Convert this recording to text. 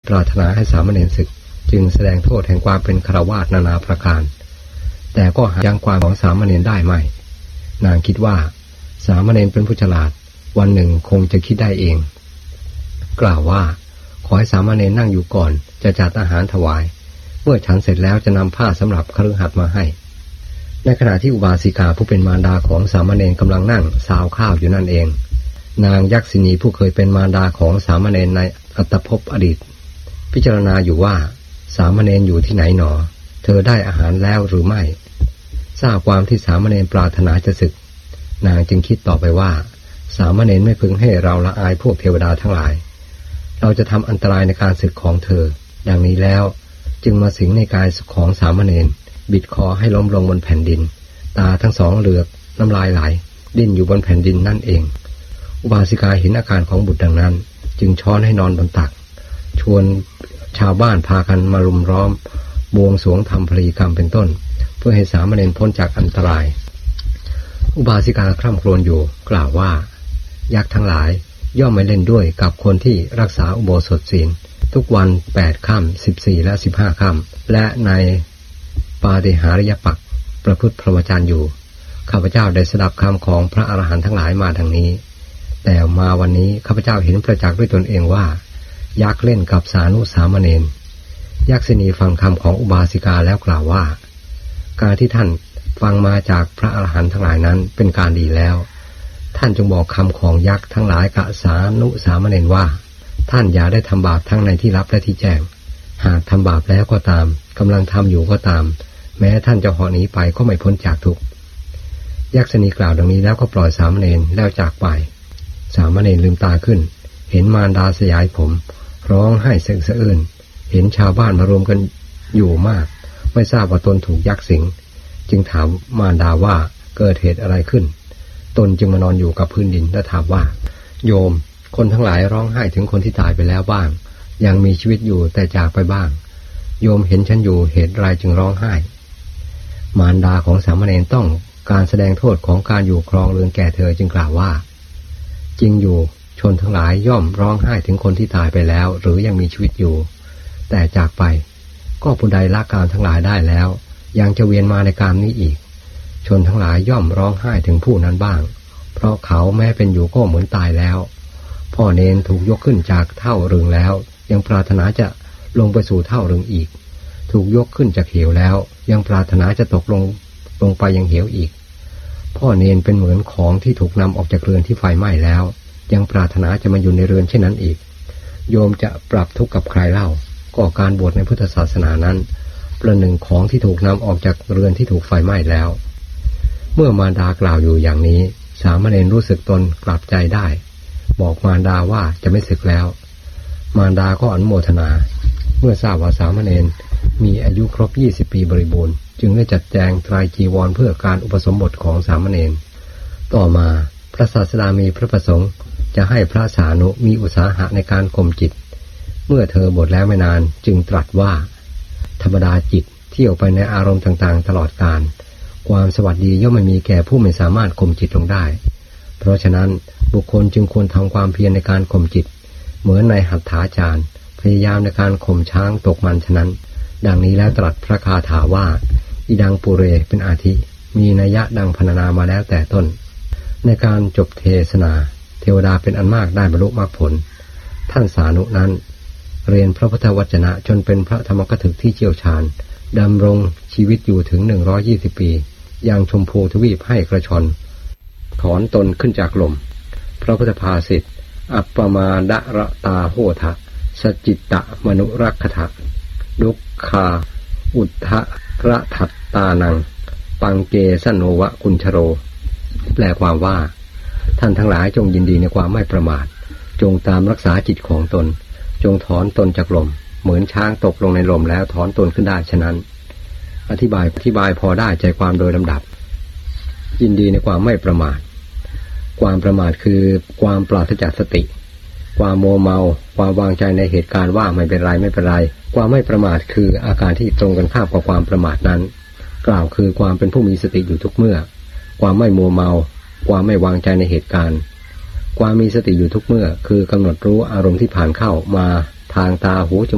ปรารถนาให้สามเณรศึกจึงแสดงโทษแห่งความเป็นฆราวาสนานาประการแต่ก็หายังความของสามเณรได้ไม่นางคิดว่าสามเณรเป็นผู้ฉลาดวันหนึ่งคงจะคิดได้เองกล่าวว่าขอให้สามเณรนั่งอยู่ก่อนจะจัดอาหารถวายเมื่อฉันเสร็จแล้วจะนำผ้าสำหรับคฤหัสถ์มาให้ในขณะที่อุบาสิกาผู้เป็นมารดาของสามเณรกำลังนั่งซาวข้าวอยู่นั่นเองนางยักษินีผู้เคยเป็นมารดาของสามเณรในอัตภพอดีตพิจารณาอยู่ว่าสามเณรอยู่ที่ไหนหนอเธอได้อาหารแล้วหรือไม่ทราบความที่สามเณรปรารถนาจะศึกนางจึงคิดต่อไปว่าสามเณรไม่พึงให้เราละอายพวกเทวดาทั้งหลายเราจะทำอันตรายในการศึกของเธอดังนี้แล้วจึงมาสิงในกายของสามเณรบิดคอให้ล้มลงบนแผ่นดินตาทั้งสองเหลือกน้ำลายไหลดิ้นอยู่บนแผ่นดินนั่นเองอุบาสิกาเห็นอาการของบุตรดังนั้นจึงช้อนให้นอนบนตักชวนชาวบ้านพากันมารุมล้อมบวงสรวงทำพลีกรรมเป็นต้นเพื่อให้สามเณรพ้นจากอันตรายอุบาสิกาคร่ำครวญอยู่กล่าวว่ายักษ์ทั้งหลายย่อมไม่เล่นด้วยกับคนที่รักษาอุโบสถศีลทุกวัน8 ค่ำ 14 และ 15 ค่ำและในปาฏิหาริยปักษ์ประพฤติพรหมจรรย์อยู่ข้าพเจ้าได้สดับคำของพระอรหันต์ทั้งหลายมาดังนี้แต่มาวันนี้ข้าพเจ้าเห็นประจักษ์ด้วยตนเองว่ายักษ์เล่นกับสานุสามเณรยักษินีฟังคำของอุบาสิกาแล้วกล่าวว่าการที่ท่านฟังมาจากพระอรหันต์ทั้งหลายนั้นเป็นการดีแล้วท่านจงบอกคำของยักษ์ทั้งหลายกับสานุสามเณรว่าท่านอย่าได้ทำบาปทั้งในที่ลับและที่แจ้งหากทำบาปแล้วก็ตามกำลังทำอยู่ก็ตามแม้ท่านจะเหาะหนีไปก็ไม่พ้นจากทุกข์ยักษินีกล่าวดังนี้แล้วก็ปล่อยสามเณรแล้วจากไปสามเณรลืมตาขึ้นเห็นมารดาสยายผมร้องไห้สะอื้นเห็นชาวบ้านมารวมกันอยู่มากไม่ทราบว่าตนถูกยักษ์สิงจึงถามมารดาว่าเกิดเหตุอะไรขึ้นตนจึงมานอนอยู่กับพื้นดินและถามว่าโยมคนทั้งหลายร้องไห้ถึงคนที่ตายไปแล้วบ้างยังมีชีวิตอยู่แต่จากไปบ้างโยมเห็นฉันอยู่เหตุไรจึงร้องไห้มารดาของสามเณรต้องการแสดงโทษของการอยู่ครองเรือนแก่เธอจึงกล่าวว่าจริงอยู่ชนทั้งหลายย่อมร้องไห้ถึงคนที่ตายไปแล้วหรือยังมีชีวิตอยู่แต่จากไปก็ผู้ใดละกามทั้งหลายได้แล้วยังจะเวียนมาในกามนี้อีกชนทั้งหลายย่อมร้องไห้ถึงผู้นั้นบ้างเพราะเขาแม้เป็นอยู่ก็เหมือนตายแล้วพ่อเนนถูกยกขึ้นจากเท่ารึงแล้วยังปรารถนาจะลงไปสู่เท่ารึงอีกถูกยกขึ้นจากเหวแล้วยังปรารถนาจะตกลงไปยังเหวอีกพ่อเนนเป็นเหมือนของที่ถูกนำออกจากเรือนที่ไฟไหม้แล้วยังปรารถนาจะมาอยู่ในเรือนเช่นนั้นอีกโยมจะปรับทุกข์กับใครเล่าก็การบวชในพุทธศาสนานั้นประหนึ่งของที่ถูกนำออกจากเรือนที่ถูกไฟไหม้แล้วเมื่อมารดากล่าวอยู่อย่างนี้สามเณรรู้สึกตนกลับใจได้บอกมารดาว่าจะไม่ศึกแล้วมารดาก็อนุโมทนาเมื่อทราบว่าสามเณรมีอายุครบ20 ปีบริบูรณ์จึงได้จัดแจงไตรจีวรเพื่อการอุปสมบทของสามเณรต่อมาพระศาสดามีพระประสงค์จะให้พระสานุมีอุตสาหะในการข่มจิตเมื่อเธอบวชแล้วไม่นานจึงตรัสว่าธรรมดาจิตเที่ยวไปในอารมณ์ต่างๆตลอดกาลความสวัสดีย่อมไม่มีแก่ผู้ไม่สามารถข่มจิตลงได้เพราะฉะนั้นบุคคลจึงควรทำความเพียรในการข่มจิตเหมือนในหัตถาจารย์พยายามในการข่มช้างตกมันฉะนั้นดังนี้แล้วตรัสพระคาถาว่าอิดังปุเรเป็นอาทิมีนัยยะดังพรรณนามาแล้วแต่ต้นในการจบเทศนาเทวดาเป็นอันมากได้บรรลุมรรคผลท่านสานุนั้นเรียนพระพุทธวจนะจนเป็นพระธรรมกถึกที่เชี่ยวชาญดำรงชีวิตอยู่ถึง120 ปียังชมพูทวีปให้กระชอนถอนตนขึ้นจากลมพระพุทธภาษิตอัปปมาดะระตาโหทะสจิตตะมนุรักขะดุคาอุทธะระทัตตานังปังเกสโนวะกุญชโรแปลความว่าท่านทั้งหลายจงยินดีในความไม่ประมาทจงตามรักษาจิตของตนจงถอนตนจากลมเหมือนช้างตกลงในลมแล้วถอนตนขึ้นได้ฉะนั้นอธิบายพอได้ใจความโดยลำดับยินดีในความไม่ประมาทความประมาทคือความปราศจากสติความมัวเมาความวางใจในเหตุการณ์ว่าไม่เป็นไรความไม่ประมาทคืออาการที่ตรงกันข้ามกับความประมาทนั้นกล่าวคือความเป็นผู้มีสติอยู่ทุกเมื่อความไม่มัวเมาความไม่วางใจในเหตุการณ์ความมีสติอยู่ทุกเมื่อคือกำหนดรู้อารมณ์ที่ผ่านเข้ามาทางตาหูจ